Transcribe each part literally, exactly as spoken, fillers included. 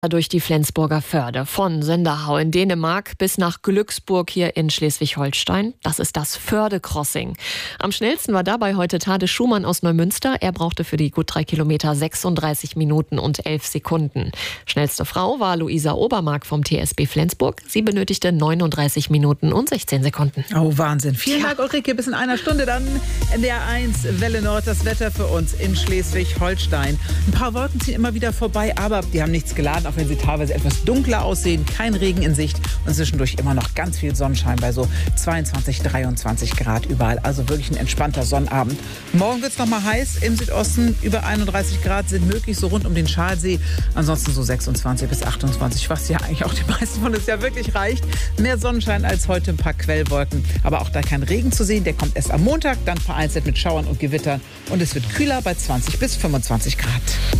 Durch die Flensburger Förde von Sönderhau in Dänemark bis nach Glücksburg hier in Schleswig-Holstein. Das ist das Förde-Crossing. Am schnellsten war dabei heute Tade Schumann aus Neumünster. Er brauchte für die gut drei Kilometer sechsunddreißig Minuten und elf Sekunden. Schnellste Frau war Luisa Obermark vom T S B Flensburg. Sie benötigte neununddreißig Minuten und sechzehn Sekunden. Oh, Wahnsinn. Vielen Dank, Ulrike. Bis in einer Stunde dann N D R eins, Welle Nord, das Wetter für uns in Schleswig-Holstein. Ein paar Wolken ziehen immer wieder vorbei, aber die haben nichts geladen, auch wenn sie teilweise etwas dunkler aussehen. Kein Regen in Sicht und zwischendurch immer noch ganz viel Sonnenschein bei so zweiundzwanzig, dreiundzwanzig Grad überall. Also wirklich ein entspannter Sonnabend. Morgen wird es noch mal heiß. Im Südosten über einunddreißig Grad sind möglich, so rund um den Schalsee. Ansonsten so sechsundzwanzig bis achtundzwanzig, was ja eigentlich auch die meisten von uns ja wirklich reicht. Mehr Sonnenschein als heute, ein paar Quellwolken. Aber auch da kein Regen zu sehen. Der kommt erst am Montag, dann vereinzelt mit Schauern und Gewittern. Und es wird kühler bei zwanzig bis fünfundzwanzig Grad.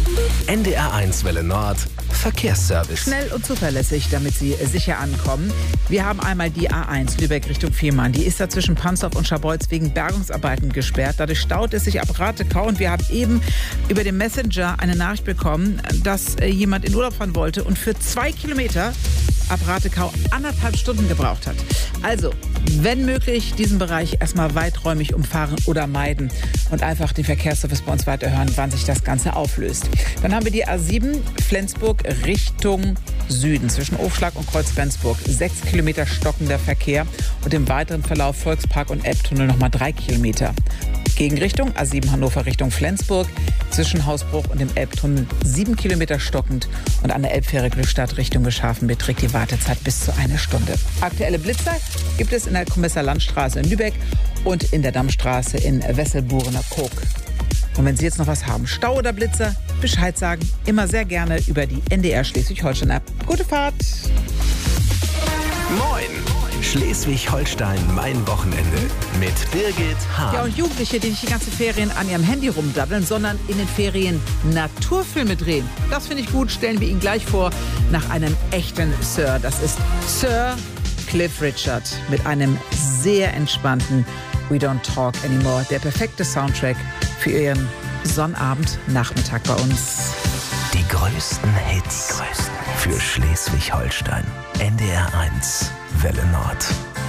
N D R eins Welle Nord, Verkehrsservice. Schnell und zuverlässig, damit Sie sicher ankommen. Wir haben einmal die A eins Lübeck Richtung Fehmarn. Die ist da zwischen Pansdorf und Scharbeutz wegen Bergungsarbeiten gesperrt. Dadurch staut es sich ab Ratekau. Und wir haben eben über den Messenger eine Nachricht bekommen, dass jemand in Urlaub fahren wollte und für zwei Kilometer ab Ratekau anderthalb Stunden gebraucht hat. Also, wenn möglich, diesen Bereich erstmal weiträumig umfahren oder meiden und einfach den Verkehrsservice bei uns weiterhören, wann sich das Ganze auflöst. Dann haben wir die A sieben Flensburg Richtung Süden zwischen Aufschlag und Kreuz Flensburg. Sechs Kilometer stockender Verkehr und im weiteren Verlauf Volkspark und Elbtunnel nochmal drei Kilometer. Gegenrichtung A sieben Hannover Richtung Flensburg zwischen Hausbruch und dem Elbtunnel sieben Kilometer stockend und an der Elbfähre Glückstadt Richtung Geschafen beträgt die Wartezeit bis zu eine Stunde. Aktuelle Blitzer gibt es in der Kommissar-Landstraße in Lübeck und in der Dammstraße in Wesselburener Kog. Und wenn Sie jetzt noch was haben, Stau oder Blitzer, Bescheid sagen, immer sehr gerne über die N D R Schleswig-Holstein-App. Gute Fahrt! Moin! Schleswig-Holstein, mein Wochenende mit Birgit Hahn. Ja, und Jugendliche, die nicht die ganzen Ferien an ihrem Handy rumdabbeln, sondern in den Ferien Naturfilme drehen. Das finde ich gut, stellen wir Ihnen gleich vor, nach einem echten Sir. Das ist Sir Cliff Richard mit einem sehr entspannten We Don't Talk Anymore. Der perfekte Soundtrack für Ihren Sonnabend-Nachmittag bei uns. Die größten Hits für Schleswig-Holstein. N D R eins, Welle Nord.